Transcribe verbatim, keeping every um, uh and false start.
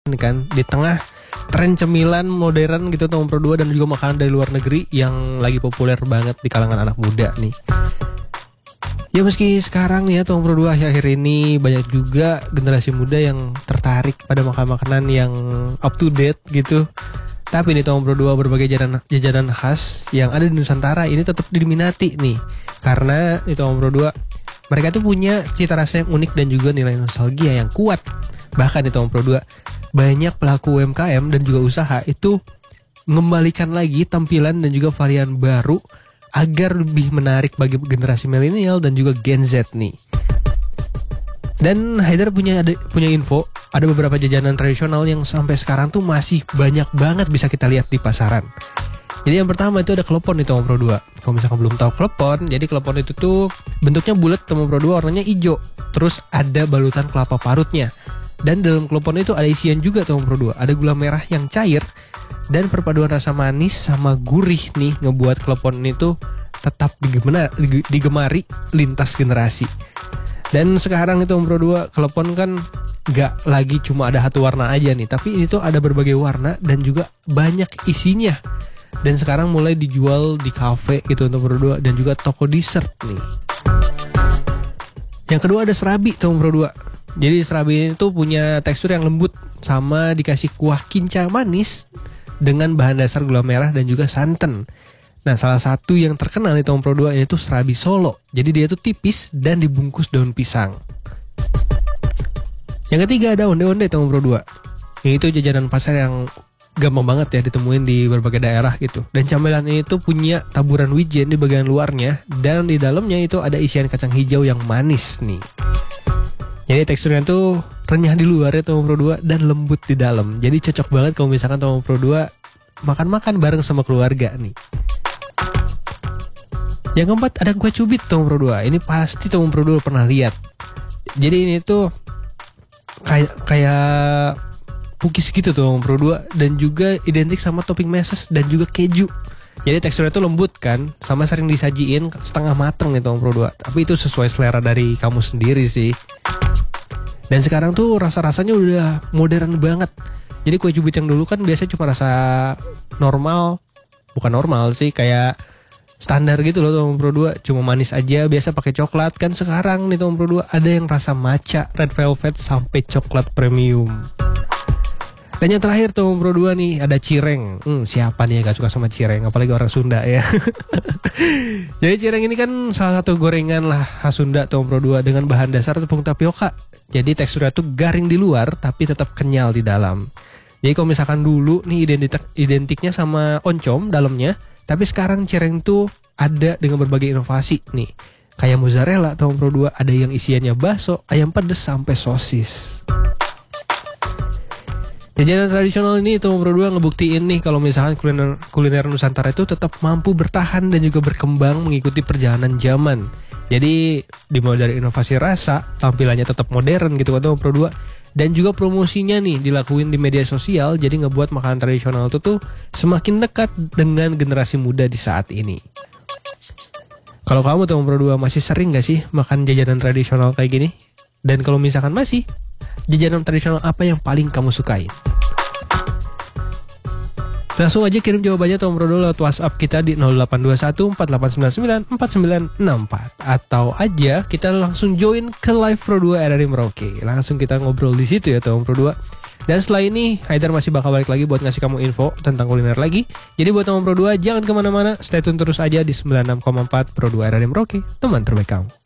kan di tengah tren cemilan modern gitu Tomong Pro dua dan juga makanan dari luar negeri yang lagi populer banget di kalangan anak muda nih. Ya meski sekarang nih ya Tomong Pro dua akhir-akhir ini banyak juga generasi muda yang tertarik pada makanan-makanan yang up to date gitu. Tapi nih Tomong Pro dua berbagai jajanan, jajanan khas yang ada di Nusantara ini tetap diminati nih. Karena di Tomong Pro dua mereka tuh punya cita rasa yang unik dan juga nilai nostalgia yang kuat. Bahkan di Tomong Pro dua banyak pelaku U M K M dan juga usaha itu mengembalikan lagi tampilan dan juga varian baru agar lebih menarik bagi generasi milenial dan juga Gen Z nih. Dan Haidar punya ada, punya info, ada beberapa jajanan tradisional yang sampai sekarang tuh masih banyak banget bisa kita lihat di pasaran. Jadi yang pertama itu ada klepon di Tomong Pro dua. Kalau misalkan belum tahu klepon, jadi klepon itu tuh bentuknya bulat, Tomong Pro dua warnanya hijau. Terus ada balutan kelapa parutnya. Dan dalam klepon itu ada isian juga Tomong Pro dua. Ada gula merah yang cair dan perpaduan rasa manis sama gurih nih ngebuat klepon itu tetap digemari, digemari lintas generasi. Dan sekarang itu Tomong Pro dua klepon kan gak lagi cuma ada satu warna aja nih, tapi ini tuh ada berbagai warna dan juga banyak isinya. Dan sekarang mulai dijual di kafe gitu Tomong Pro dua dan juga toko dessert nih. Yang kedua ada serabi Tomong Pro dua. Jadi serabi itu punya tekstur yang lembut sama dikasih kuah kinca manis dengan bahan dasar gula merah dan juga santan. Nah, salah satu yang terkenal di Tomong Pro dua ini tuh serabi Solo. Jadi dia tuh tipis dan dibungkus daun pisang. Yang ketiga ada onde-onde Tomong Pro dua. Ini tuh jajanan pasar yang gampang banget ya ditemuin di berbagai daerah gitu. Dan camilan ini tuh punya taburan wijen di bagian luarnya dan di dalamnya itu ada isian kacang hijau yang manis nih. Jadi teksturnya tuh renyah di luar ya Tomong Pro dua dan lembut di dalam. Jadi cocok banget kalau misalkan Tomong Pro dua makan-makan bareng sama keluarga nih. Yang keempat ada kue cubit Tomong Pro dua. Ini pasti Tomong Pro dua pernah lihat. Jadi ini tuh kayak kayak pukis gitu Tomong Pro dua dan juga identik sama topping meses dan juga keju. Jadi teksturnya tuh lembut kan, sama sering disajiin setengah mateng nih Tomong Pro dua. Tapi itu sesuai selera dari kamu sendiri sih. Dan sekarang tuh rasa-rasanya udah modern banget. Jadi kue cubit yang dulu kan biasanya cuma rasa normal. Bukan normal sih, kayak standar gitu loh Tomong Pro dua. Cuma manis aja, biasa pakai coklat. Kan sekarang nih Tomong Pro dua ada yang rasa matcha, red velvet, sampai coklat premium. Dan yang terakhir Tomong Pro dua nih ada cireng. Hmm, siapa nih yang gak suka sama cireng? Apalagi orang Sunda ya. Jadi cireng ini kan salah satu gorengan lah khas Sunda Tomong Pro dua dengan bahan dasar tepung tapioka. Jadi teksturnya tuh garing di luar tapi tetap kenyal di dalam. Jadi kalau misalkan dulu nih identik identiknya sama oncom dalamnya, tapi sekarang cireng tuh ada dengan berbagai inovasi nih. Kayak mozzarella Tomong Pro dua ada yang isiannya bakso, ayam pedes sampai sosis. Jajanan tradisional ini Tomong Pro dua ngebuktiin nih kalau misalkan kuliner, kuliner Nusantara itu tetap mampu bertahan dan juga berkembang mengikuti perjalanan zaman. Jadi dimulai dari inovasi rasa, tampilannya tetap modern gitu kan Tomong Pro dua. Dan juga promosinya nih dilakuin di media sosial, jadi ngebuat makanan tradisional itu tuh semakin dekat dengan generasi muda di saat ini. Kalau kamu Tomong Pro dua masih sering gak sih makan jajanan tradisional kayak gini? Dan kalau misalkan masih, jajanan tradisional apa yang paling kamu sukai? Langsung aja kirim jawabannya Tomong Pro dua lewat WhatsApp kita di nol delapan dua satu empat delapan sembilan sembilan empat sembilan enam empat. Atau aja kita langsung join ke live Pro dua R R I Merauke. Langsung kita ngobrol di situ ya Tomong Pro dua. Dan setelah ini Haidar masih bakal balik lagi buat ngasih kamu info tentang kuliner lagi. Jadi buat Tomong Pro dua jangan kemana-mana, stay tune terus aja di sembilan puluh enam koma empat Pro dua R R I Merauke, teman terbaik kamu.